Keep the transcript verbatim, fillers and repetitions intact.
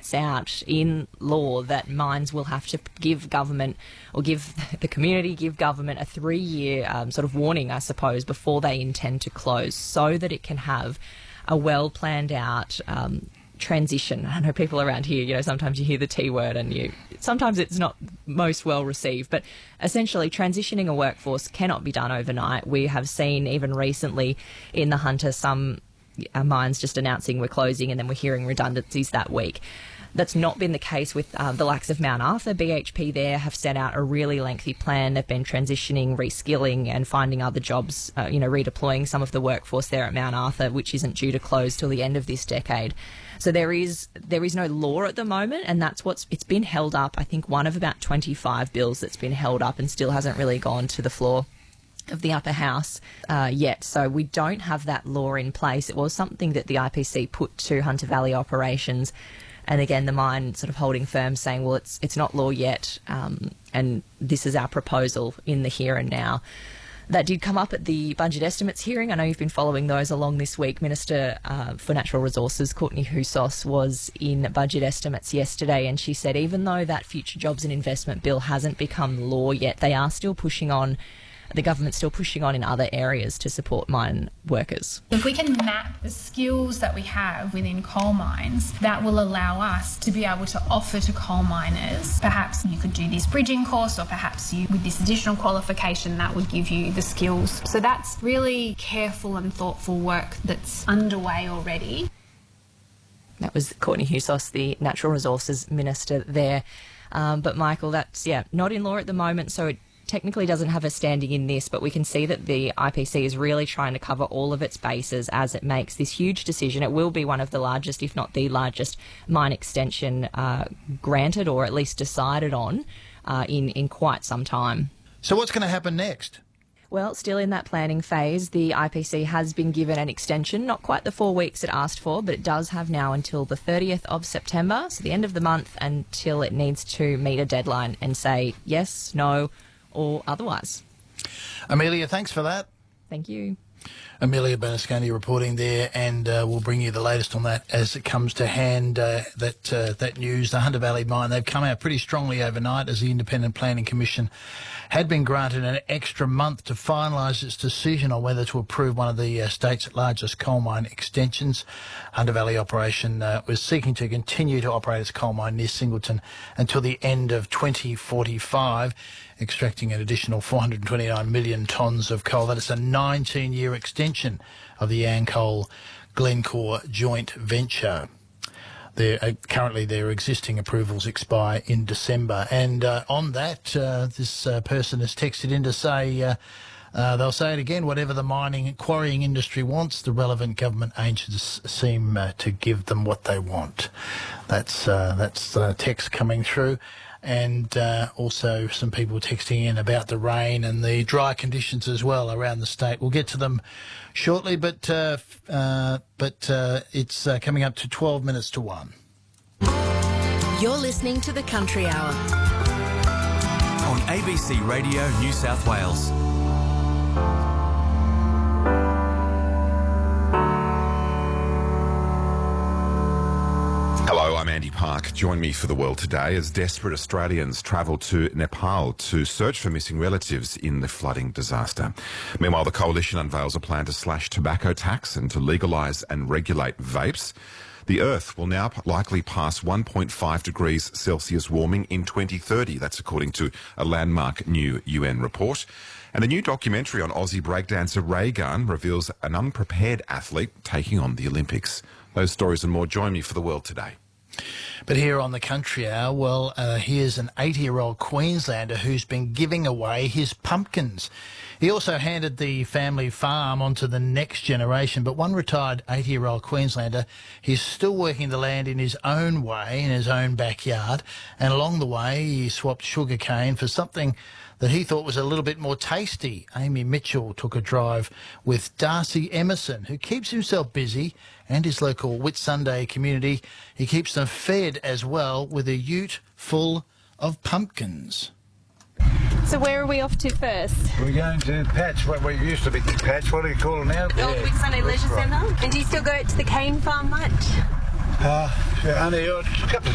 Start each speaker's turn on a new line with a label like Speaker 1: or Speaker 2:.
Speaker 1: sets out in law that mines will have to give government, or give the community, give government a three-year um, sort of warning, I suppose, before they intend to close, so that it can have a well-planned-out um, transition. I know people around here, you know, sometimes you hear the T word and you, sometimes it's not most well received, but essentially transitioning a workforce cannot be done overnight. We have seen even recently in the Hunter some uh, mines just announcing we're closing, and then we're hearing redundancies that week. That's not been the case with uh, the likes of Mount Arthur. B H P there have set out a really lengthy plan. They've been transitioning, reskilling and finding other jobs, uh, you know, redeploying some of the workforce there at Mount Arthur, which isn't due to close till the end of this decade. So there is there is no law at the moment, and that's what's it's been held up. I think one of about twenty-five bills that's been held up and still hasn't really gone to the floor of the upper house uh, yet. So we don't have that law in place. It was something that the I P C put to Hunter Valley Operations. And again, the mine sort of holding firm, saying, well, it's it's not law yet, um, and this is our proposal in the here and now. That did come up at the budget estimates hearing. I know you've been following those along this week. Minister uh, for Natural Resources, Courtney Houssos, was in budget estimates yesterday, and she said even though that Future Jobs and Investment Bill hasn't become law yet, they are still pushing on, the government's still pushing on in other areas to support mine workers.
Speaker 2: If we can map the skills that we have within coal mines, that will allow us to be able to offer to coal miners, perhaps you could do this bridging course, or perhaps you, with this additional qualification, that would give you the skills. So that's really careful and thoughtful work that's underway already.
Speaker 1: That was Courtney Houssos, the Natural Resources Minister there. Um, but Michael, that's, yeah, not in law at the moment, so it technically doesn't have a standing in this, but we can see that the I P C is really trying to cover all of its bases as it makes this huge decision. It will be one of the largest, if not the largest, mine extension uh, granted, or at least decided on, uh, in, in quite some time.
Speaker 3: So what's going to happen next?
Speaker 1: Well, still in that planning phase, the I P C has been given an extension, not quite the four weeks it asked for, but it does have now until the thirtieth of September, so the end of the month, until it needs to meet a deadline and say yes, no, or otherwise.
Speaker 3: Amelia, thanks for that.
Speaker 1: Thank you.
Speaker 3: Amelia Bernasconi reporting there, and uh, we'll bring you the latest on that as it comes to hand. Uh, that uh, that news, the Hunter Valley Mine, they've come out pretty strongly overnight as the Independent Planning Commission had been granted an extra month to finalise its decision on whether to approve one of the uh, state's largest coal mine extensions. Hunter Valley Operation uh, was seeking to continue to operate its coal mine near Singleton until the end of twenty forty-five, extracting an additional four hundred twenty-nine million tonnes of coal. That is a nineteen-year extension of the Yancoal Glencore joint venture. There, uh, currently, their existing approvals expire in December. And uh, on that, uh, this uh, person has texted in to say, uh, uh, they'll say it again, whatever the mining and quarrying industry wants, the relevant government agencies seem uh, to give them what they want. That's uh, that's uh, text coming through. And uh, also some people texting in about the rain and the dry conditions as well around the state. We'll get to them shortly, but uh, uh, but uh, it's uh, coming up to twelve minutes to one.
Speaker 4: You're listening to the Country Hour
Speaker 5: on A B C Radio New South Wales.
Speaker 6: Hello, I'm Andy Park. Join me for The World Today as desperate Australians travel to Nepal to search for missing relatives in the flooding disaster. Meanwhile, the Coalition unveils a plan to slash tobacco tax and to legalise and regulate vapes. The Earth will now likely pass one point five degrees Celsius warming in twenty thirty. That's according to a landmark new U N report. And a new documentary on Aussie breakdancer Ray Gunn reveals an unprepared athlete taking on the Olympics. Those stories and more. Join me for The World Today.
Speaker 3: But here on the Country Hour, well, uh, here's an eighty-year-old Queenslander who's been giving away his pumpkins. He also handed the family farm on to the next generation, but one retired eighty-year-old Queenslander, he's still working the land in his own way, in his own backyard, and along the way he swapped sugarcane for something that he thought was a little bit more tasty. Amy Mitchell took a drive with Darcy Emerson, who keeps himself busy, and his local Whitsunday community. He keeps them fed as well with a ute full of pumpkins.
Speaker 7: So where are we off to first?
Speaker 8: We're going to Patch, what we used to be Patch, what do you call it now?
Speaker 7: Old
Speaker 8: Yeah.
Speaker 7: Whitsunday Leisure
Speaker 8: Right.
Speaker 7: Centre. And do you still go to the cane farm much?
Speaker 8: Uh, yeah, only a couple of